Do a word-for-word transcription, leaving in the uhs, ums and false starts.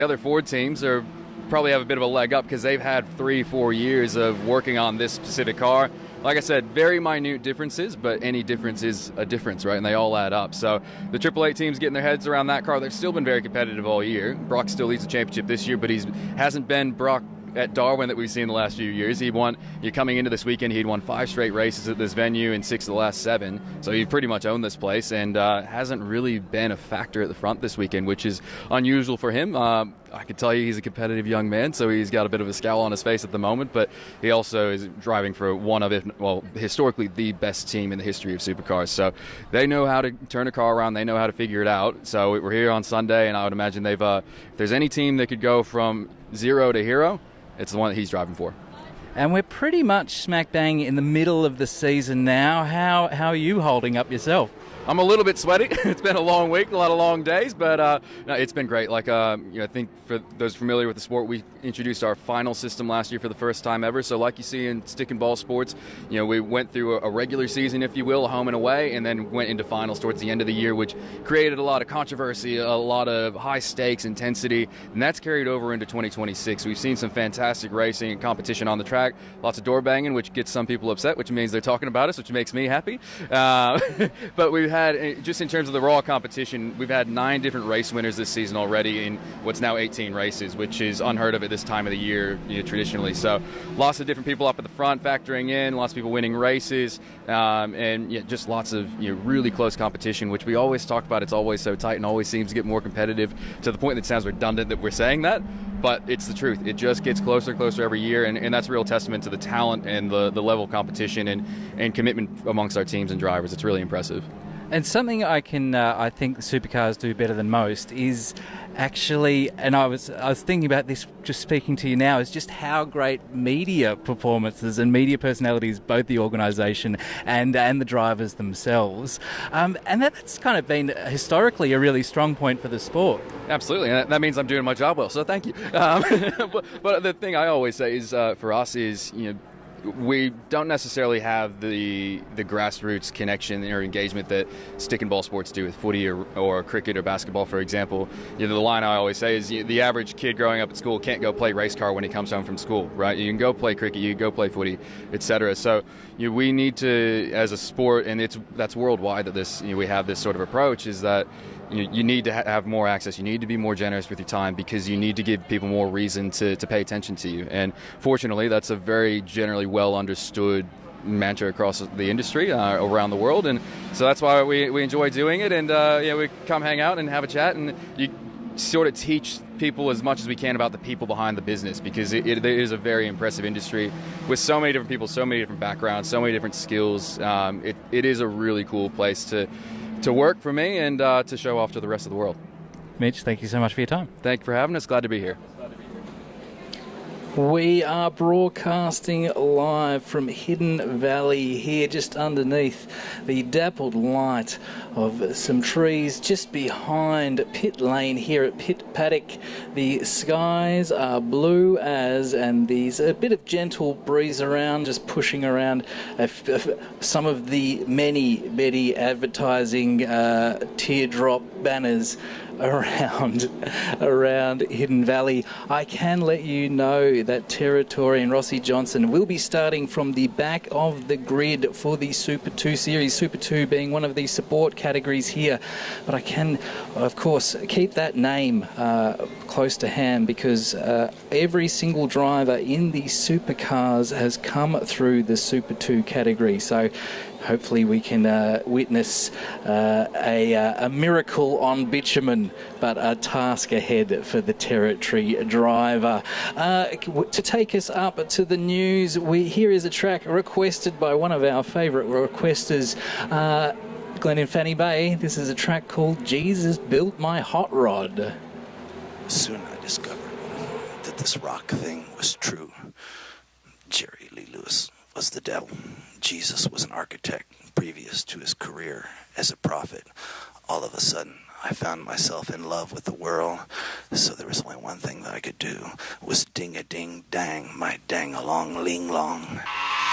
The other Ford teams are probably have a bit of a leg up because they've had three, four years of working on this specific car. Like I said, very minute differences, but any difference is a difference, right? And they all add up. So the Triple Eight teams getting their heads around that car. They've still been very competitive all year. Brock still leads the championship this year, but he's hasn't been Brock at Darwin that we've seen the last few years. He won, you're coming into this weekend, he'd won five straight races at this venue and six of the last seven. So he pretty much owned this place and uh, hasn't really been a factor at the front this weekend, which is unusual for him. Um, I can tell you he's a competitive young man, so he's got a bit of a scowl on his face at the moment, but he also is driving for one of, if well, historically the best team in the history of supercars. So they know how to turn a car around, they know how to figure it out. So we're here on Sunday, and I would imagine they've, uh, if there's any team that could go from zero to hero, it's the one that he's driving for. And we're pretty much smack bang in the middle of the season now. How how are you holding up yourself? I'm a little bit sweaty. It's been a long week, a lot of long days, but uh, no, it's been great. Like uh, you know, I think for those familiar with the sport, we introduced our final system last year for the first time ever. So like you see in stick and ball sports, you know, we went through a, a regular season, if you will, home and away, and then went into finals towards the end of the year, which created a lot of controversy, a lot of high stakes, intensity, and that's carried over into twenty twenty-six. We've seen some fantastic racing and competition on the track, lots of door banging, which gets some people upset, which means they're talking about us, which makes me happy. Uh, but we've had, just in terms of the raw competition, we've had nine different race winners this season already in what's now eighteen races, which is unheard of at this time of the year, you know, traditionally. So lots of different people up at the front factoring in, lots of people winning races, um, and yeah, just lots of you know, really close competition, which we always talk about. It's always so tight and always seems to get more competitive to the point that it sounds redundant that we're saying that. But it's the truth. It just gets closer and closer every year, and, and that's a real testament to the talent and the, the level of competition and, and commitment amongst our teams and drivers. It's really impressive. And something I can, uh, I think the supercars do better than most is actually, and I was I was thinking about this just speaking to you now, is just how great media performances and media personalities, both the organisation and and the drivers themselves, um, and that's kind of been historically a really strong point for the sport. Absolutely, and that means I'm doing my job well. So thank you. Um, but, but the thing I always say is, uh, for us, is you know. We don't necessarily have the the grassroots connection or engagement that stick and ball sports do with footy or, or cricket or basketball, for example. You know, the line I always say is you, the average kid growing up at school can't go play race car when he comes home from school, right? You can go play cricket, you can go play footy, et cetera. So you know, we need to, as a sport, and it's that's worldwide that this you know, we have this sort of approach, is that You, you need to ha- have more access. You need to be more generous with your time because you need to give people more reason to, to pay attention to you. And fortunately, that's a very generally well understood mantra across the industry uh, around the world. And so that's why we, we enjoy doing it. And uh, yeah, we come hang out and have a chat, and you sort of teach people as much as we can about the people behind the business, because it, it, it is a very impressive industry with so many different people, so many different backgrounds, so many different skills. Um, it, it is a really cool place to to work for me and uh, to show off to the rest of the world. Mitch, thank you so much for your time. Thank you for having us. Glad to be here. We are broadcasting live from Hidden Valley here, just underneath the dappled light of some trees just behind pit lane here at Pit Paddock. The skies are blue as, and there's a bit of gentle breeze around, just pushing around uh, f- some of the many, many advertising uh, teardrop banners around around Hidden Valley. I can let you know that Territory and Rossi Johnson will be starting from the back of the grid for the Super two Series, Super two being one of the support categories here. But I can, of course, keep that name uh, close to hand, because uh, every single driver in the supercars has come through the Super two category. So hopefully we can uh, witness uh, a, uh, a miracle on bitumen, but a task ahead for the Territory driver. Uh, to take us up to the news, we here is a track requested by one of our favourite requesters, uh, Glenn in Fanny Bay. This is a track called Jesus Built My Hot Rod. Soon I discovered that this rock thing was true. Jerry Lee Lewis was the devil. Jesus was an architect previous to his career as a prophet. All of a sudden, I found myself in love with the world, so there was only one thing that I could do, was ding-a-ding-dang, my dang-along-ling-long.